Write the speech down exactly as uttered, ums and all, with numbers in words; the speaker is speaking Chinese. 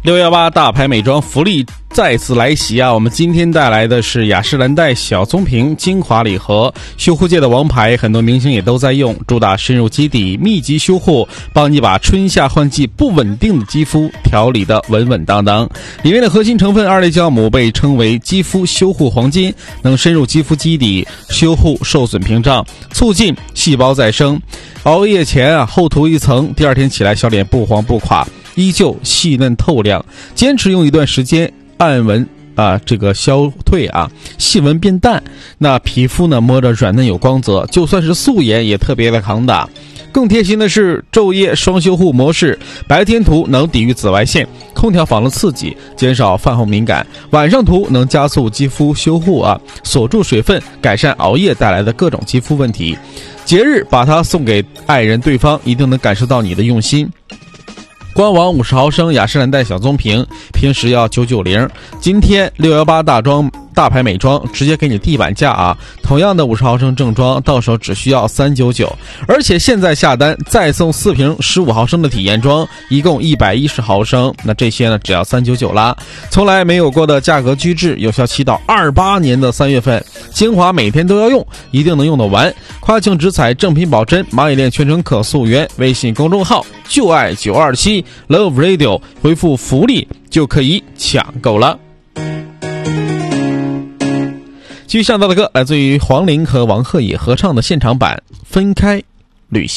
六一八大牌美妆福利再次来袭啊！我们今天带来的是雅诗兰黛小棕瓶精华礼盒，修护界的王牌，很多明星也都在用，主打深入基底、密集修护，帮你把春夏换季不稳定的肌肤调理的稳稳当当。里面的核心成分二类酵母被称为肌肤修护黄金，能深入肌肤基底，修护受损屏障，促进细胞再生。熬夜前啊，厚涂一层，第二天起来小脸不黄不垮，依旧细嫩透亮。坚持用一段时间，暗纹啊这个消退啊，细纹变淡，那皮肤呢摸着软嫩有光泽，就算是素颜也特别的抗打。更贴心的是昼夜双修护模式，白天涂能抵御紫外线、空调房的刺激，减少饭后敏感；晚上涂能加速肌肤修护啊，锁住水分，改善熬夜带来的各种肌肤问题。节日把它送给爱人，对方一定能感受到你的用心。官网五十毫升雅诗兰黛小棕瓶，平时要九九零，今天六一八大装大牌美妆直接给你地板价啊！同样的五十毫升正装，到手只需要三九九，而且现在下单再送四瓶十五毫升的体验装，一共一百一十毫升，那这些呢只要三九九啦！从来没有过的价格机制，有效期到二八年的三月份，精华每天都要用，一定能用得完。夸境直采，正品保真，蚂蚁链全程可溯源。微信公众号就爱九二七 Love Radio， 回复福利就可以抢购了。继续上到的歌来自于黄龄和王鹤野合唱的现场版《分开》。